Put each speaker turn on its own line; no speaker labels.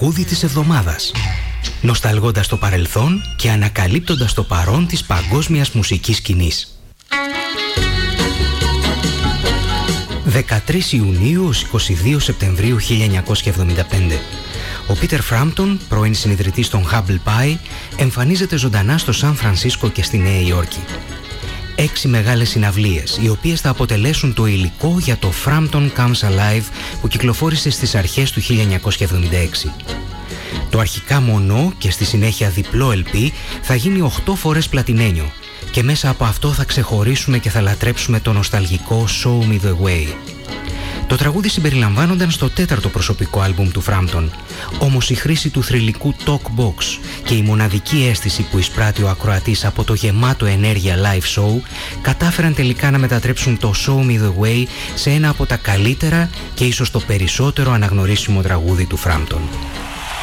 τραγούδι της εβδομάδας. Νοσταλγώντας το παρελθόν και ανακαλύπτοντας το παρόν της παγκόσμιας μουσικής σκηνής. 13 Ιουνίου ως 22 Σεπτεμβρίου 1975. Ο Πίτερ Φράμπτον, πρώην συνιδρυτής των Humble Pie, εμφανίζεται ζωντανά στο Σαν Φρανσίσκο και στη Νέα Υόρκη. 6 μεγάλες συναυλίες, οι οποίες θα αποτελέσουν το υλικό για το Frampton Comes Alive που κυκλοφόρησε στις αρχές του 1976. Το αρχικά μονό και στη συνέχεια διπλό LP θα γίνει 8 φορές πλατινένιο και μέσα από αυτό θα ξεχωρίσουμε και θα λατρέψουμε το νοσταλγικό Show Me The Way. Το τραγούδι συμπεριλαμβάνονταν στο 4ο προσωπικό άλμπουμ του Frampton, όμως η χρήση του θρυλικού talk box και η μοναδική αίσθηση που εισπράττει ο ακροατής από το γεμάτο ενέργεια live show κατάφεραν τελικά να μετατρέψουν το Show Me The Way σε ένα από τα καλύτερα και ίσως το περισσότερο αναγνωρίσιμο τραγούδι του Frampton.